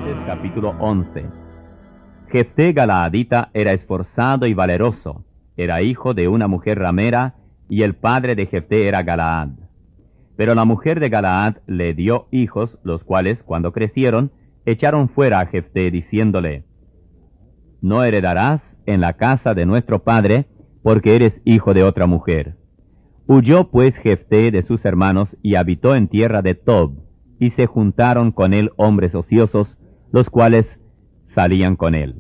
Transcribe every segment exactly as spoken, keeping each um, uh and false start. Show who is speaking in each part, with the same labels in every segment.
Speaker 1: Jueces capítulo once. Jefté Galaadita era esforzado y valeroso, era hijo de una mujer ramera, y el padre de Jefté era Galaad. Pero la mujer de Galaad le dio hijos, los cuales, cuando crecieron, echaron fuera a Jefté, diciéndole: No heredarás en la casa de nuestro padre, porque eres hijo de otra mujer. Huyó pues Jefté de sus hermanos, y habitó en tierra de Tob, y se juntaron con él hombres ociosos, los cuales salían con él.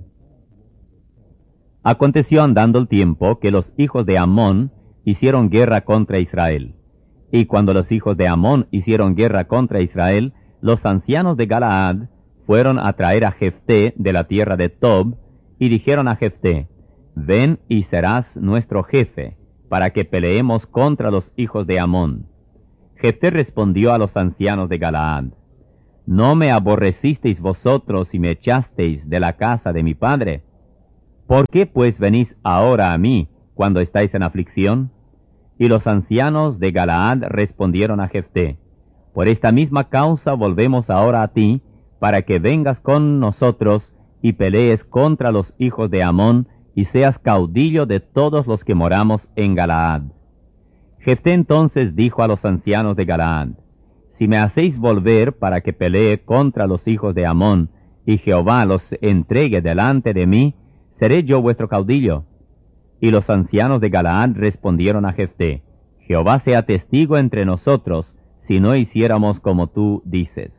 Speaker 1: Aconteció andando el tiempo que los hijos de Amón hicieron guerra contra Israel. Y cuando los hijos de Amón hicieron guerra contra Israel, los ancianos de Galaad fueron a traer a Jefté de la tierra de Tob, y dijeron a Jefté: Ven y serás nuestro jefe, para que peleemos contra los hijos de Amón. Jefté respondió a los ancianos de Galaad: ¿No me aborrecisteis vosotros y me echasteis de la casa de mi padre? ¿Por qué pues venís ahora a mí cuando estáis en aflicción? Y los ancianos de Galaad respondieron a Jefté: Por esta misma causa volvemos ahora a ti, para que vengas con nosotros y pelees contra los hijos de Amón, y seas caudillo de todos los que moramos en Galaad. Jefté entonces dijo a los ancianos de Galaad: Si me hacéis volver para que pelee contra los hijos de Amón, y Jehová los entregue delante de mí, ¿seré yo vuestro caudillo? Y los ancianos de Galaad respondieron a Jefté: Jehová sea testigo entre nosotros, si no hiciéramos como tú dices.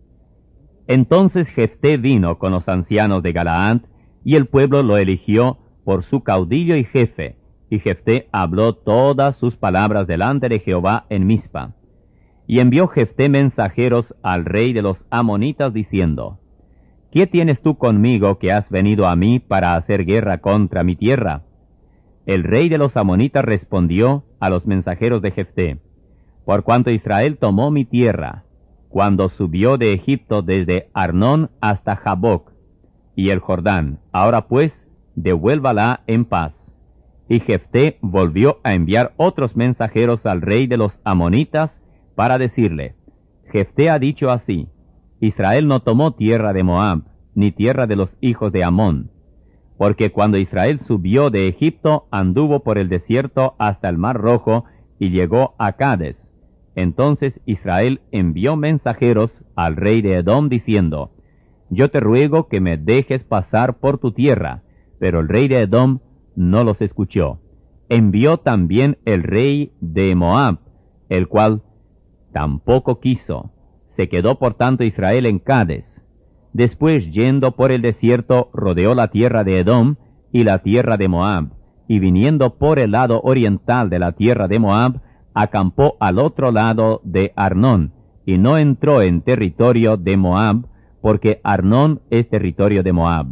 Speaker 1: Entonces Jefté vino con los ancianos de Galaad, y el pueblo lo eligió por su caudillo y jefe, y Jefté habló todas sus palabras delante de Jehová en Mizpa. Y envió Jefté mensajeros al rey de los amonitas, diciendo: ¿Qué tienes tú conmigo que has venido a mí para hacer guerra contra mi tierra? El rey de los amonitas respondió a los mensajeros de Jefté: Por cuanto Israel tomó mi tierra, cuando subió de Egipto desde Arnón hasta Jaboc y el Jordán, ahora pues, devuélvala en paz. Y Jefté volvió a enviar otros mensajeros al rey de los amonitas para decirle: Jefté ha dicho así: Israel no tomó tierra de Moab, ni tierra de los hijos de Amón, porque cuando Israel subió de Egipto, anduvo por el desierto hasta el Mar Rojo, y llegó a Cades. Entonces Israel envió mensajeros al rey de Edom, diciendo: Yo te ruego que me dejes pasar por tu tierra. Pero el rey de Edom no los escuchó. Envió también el rey de Moab, el cual tampoco quiso. Se quedó por tanto Israel en Cades. Después, yendo por el desierto, rodeó la tierra de Edom y la tierra de Moab, y viniendo por el lado oriental de la tierra de Moab, acampó al otro lado de Arnón, y no entró en territorio de Moab, porque Arnón es territorio de Moab.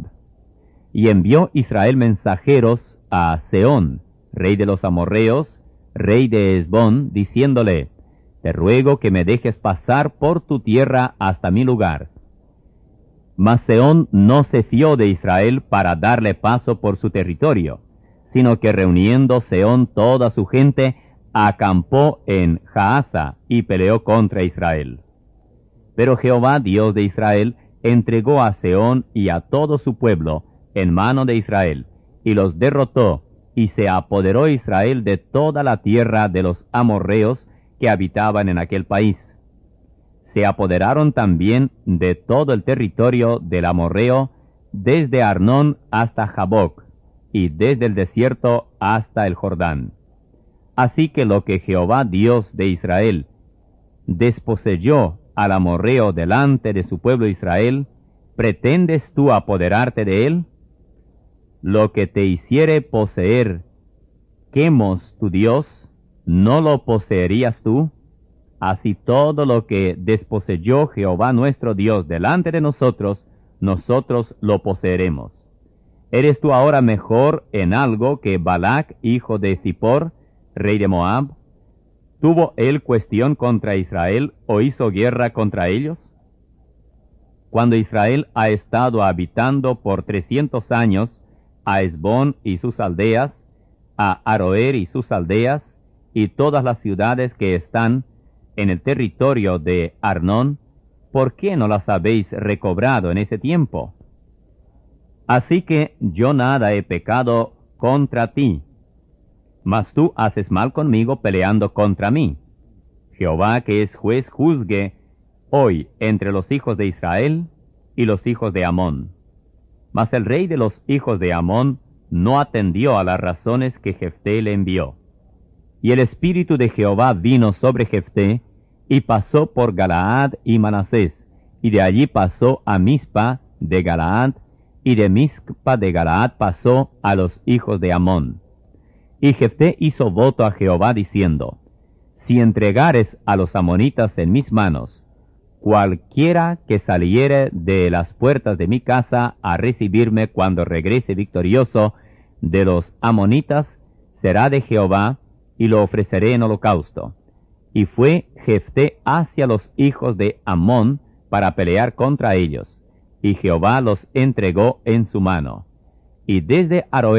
Speaker 1: Y envió Israel mensajeros a Sehón, rey de los amorreos, rey de Hesbón, diciéndole: Te ruego que me dejes pasar por tu tierra hasta mi lugar. Mas Sehón no se fió de Israel para darle paso por su territorio, sino que reuniendo Sehón toda su gente, acampó en Jahaza y peleó contra Israel. Pero Jehová, Dios de Israel, entregó a Sehón y a todo su pueblo en mano de Israel, y los derrotó, y se apoderó Israel de toda la tierra de los amorreos que habitaban en aquel país. Se apoderaron también de todo el territorio del amorreo, desde Arnón hasta Jaboc, y desde el desierto hasta el Jordán. Así que lo que Jehová, Dios de Israel, desposeyó al amorreo delante de su pueblo Israel, ¿pretendes tú apoderarte de él? Lo que te hiciere poseer Quemos tu Dios, ¿no lo poseerías tú? Así todo lo que desposeyó Jehová nuestro Dios delante de nosotros, nosotros lo poseeremos. ¿Eres tú ahora mejor en algo que Balac, hijo de Zippor, rey de Moab? ¿Tuvo él cuestión contra Israel o hizo guerra contra ellos? Cuando Israel ha estado habitando por trescientos años a Hesbón y sus aldeas, a Aroer y sus aldeas, y todas las ciudades que están en el territorio de Arnón, ¿por qué no las habéis recobrado en ese tiempo? Así que yo nada he pecado contra ti, mas tú haces mal conmigo peleando contra mí. Jehová, que es juez, juzgue hoy entre los hijos de Israel y los hijos de Amón. Mas el rey de los hijos de Amón no atendió a las razones que Jefté le envió. Y el espíritu de Jehová vino sobre Jefté, y pasó por Galaad y Manasés, y de allí pasó a Mizpa de Galaad, y de Mizpa de Galaad pasó a los hijos de Amón. Y Jefté hizo voto a Jehová diciendo, si entregares a los amonitas en mis manos, cualquiera que saliere de las puertas de mi casa a recibirme cuando regrese victorioso de los amonitas, será de Jehová, y lo ofreceré en holocausto. Y fue Jefté hacia los hijos de Amón para pelear contra ellos, y Jehová los entregó en su mano. Y desde Aroer